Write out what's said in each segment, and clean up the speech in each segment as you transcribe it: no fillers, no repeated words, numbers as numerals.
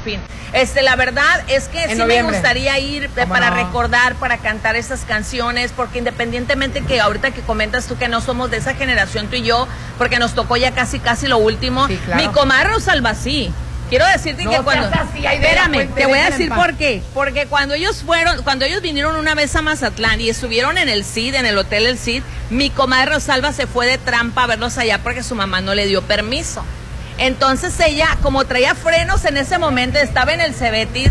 fin. La verdad es que sí me gustaría ir para recordar, para cantar esas canciones, porque independientemente que ahorita que comentas tú que no somos de esa generación, tú y yo, porque nos tocó ya casi lo último, sí, claro. Mi comadre Rosalba sí. Quiero decirte que cuando... Espérame, te voy a decir por qué. Porque cuando ellos vinieron una vez a Mazatlán y estuvieron en el CID, en el Hotel El CID, mi comadre Rosalba se fue de trampa a verlos allá porque su mamá no le dio permiso. Entonces ella, como traía frenos en ese momento, estaba en el Cebetis,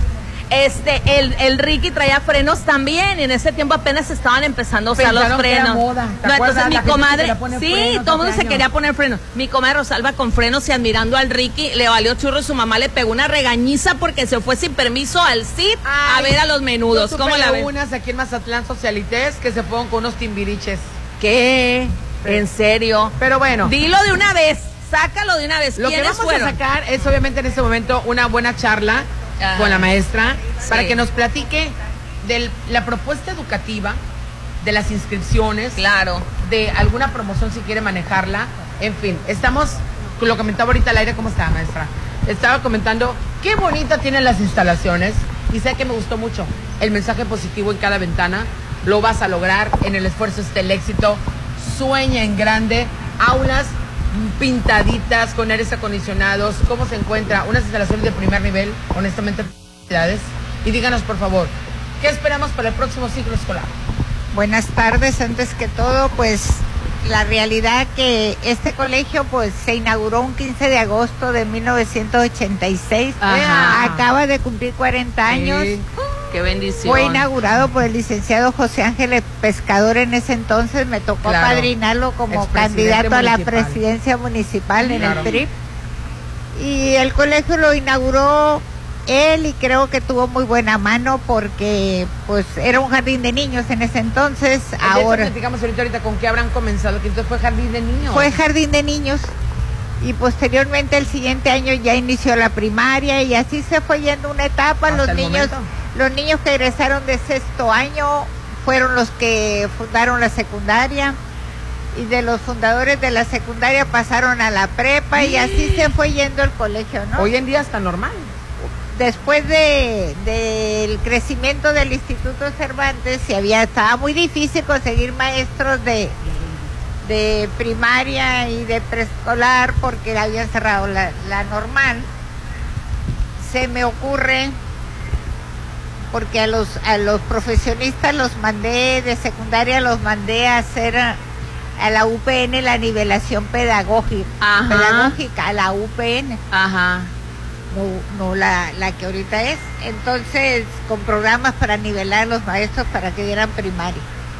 el Ricky traía frenos también, y en ese tiempo apenas estaban empezando a usar los frenos. Entonces mi comadre, sí, todo el mundo se quería poner frenos. Mi comadre Rosalba con frenos y admirando al Ricky, le valió churro, su mamá le pegó una regañiza porque se fue sin permiso al CID a ver a los menudos. ¿Cómo la ven? Unas aquí en Mazatlán Socialites que se fueron con unos timbiriches. ¿Qué? Sí. ¿En serio? Pero bueno. Dilo de una vez. Sácalo de una vez. Lo que vamos a sacar es obviamente en este momento una buena charla con la maestra, sí, para que nos platique de la propuesta educativa, de las inscripciones, claro, de alguna promoción si quiere manejarla. En fin, lo comentaba ahorita al aire. ¿Cómo está, maestra? Estaba comentando qué bonita tienen las instalaciones y sé que me gustó mucho el mensaje positivo en cada ventana. Lo vas a lograr, en el esfuerzo está el éxito. Sueña en grande, aulas pintaditas, con aires acondicionados. ¿Cómo se encuentra? Unas instalaciones de primer nivel, honestamente, felicidades. Y díganos, por favor, ¿qué esperamos para el próximo ciclo escolar? Buenas tardes. Antes que todo, pues, la realidad que este colegio, pues, se inauguró un 15 de agosto de 1986. Ajá. Acaba de cumplir 40 años. Sí. ¡Qué bendición! Fue inaugurado por el licenciado José Ángeles Pescador en ese entonces. Me tocó padrinarlo como candidato a la presidencia municipal en el PRI. Y el colegio lo inauguró él y creo que tuvo muy buena mano porque pues era un jardín de niños en ese entonces. Ahora platicamos ahorita con qué habrán comenzado, que entonces fue jardín de niños. Fue jardín de niños. Y posteriormente el siguiente año ya inició la primaria y así se fue yendo una etapa. Los niños que egresaron de sexto año fueron los que fundaron la secundaria y de los fundadores de la secundaria pasaron a la prepa y así se fue yendo el colegio, ¿no? Hoy en día está normal. Después del crecimiento del Instituto Cervantes, estaba muy difícil conseguir maestros de primaria y de preescolar porque habían cerrado la normal. Se me ocurre, porque a los profesionistas los mandé de secundaria, los mandé a hacer a la UPN la nivelación pedagógica, a la UPN. Ajá. No la que ahorita es. Entonces, con programas para nivelar a los maestros para que dieran primaria.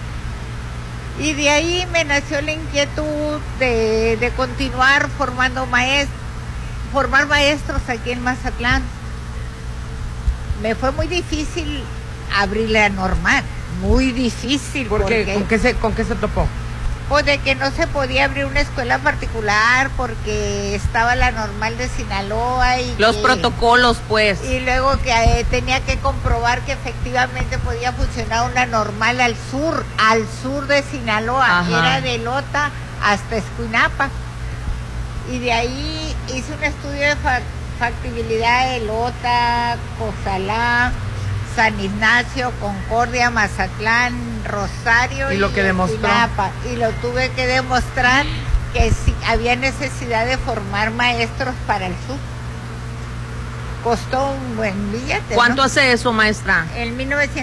Y de ahí me nació la inquietud de continuar formar maestros aquí en Mazatlán. Me fue muy difícil abrir la normal, muy difícil. ¿Por qué? ¿Con qué se topó? Pues de que no se podía abrir una escuela particular porque estaba la normal de Sinaloa y los protocolos, pues. Y luego que tenía que comprobar que efectivamente podía funcionar una normal al sur de Sinaloa. Ajá. Era de Lota hasta Escuinapa. Y de ahí hice un estudio de factibilidad de Lota, Cozalá, San Ignacio, Concordia, Mazatlán, Rosario y lo que demostró. Napa, y lo tuve que demostrar que sí había necesidad de formar maestros para el sur. Costó un buen billete. ¿Cuánto hace eso, maestra? En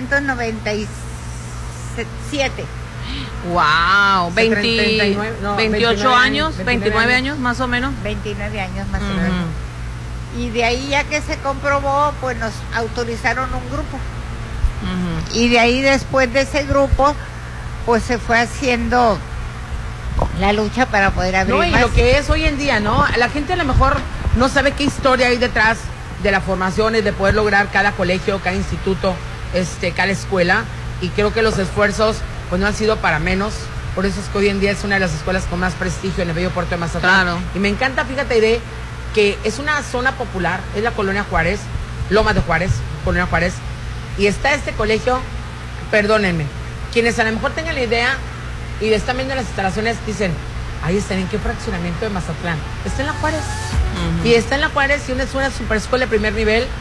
1997. Wow, 28 años, 29 años más o menos. 29 años más o menos. Y de ahí ya que se comprobó, pues nos autorizaron un grupo. Y de ahí después de ese grupo, pues se fue haciendo la lucha para poder abrir más. Y lo que es hoy en día, ¿no? La gente a lo mejor no sabe qué historia hay detrás de la formación y de poder lograr cada colegio, cada instituto, cada escuela. Y creo que los esfuerzos, pues no han sido para menos. Por eso es que hoy en día es una de las escuelas con más prestigio en el bello puerto de Mazatlán. Claro. Y me encanta, fíjate, Irene, que es una zona popular, es la Colonia Juárez, Lomas de Juárez, Colonia Juárez, y está este colegio, perdónenme, quienes a lo mejor tengan la idea y están viendo las instalaciones, dicen, ahí están, ¿en qué fraccionamiento de Mazatlán? Está en la Juárez, y está en la Juárez y es una super escuela de primer nivel,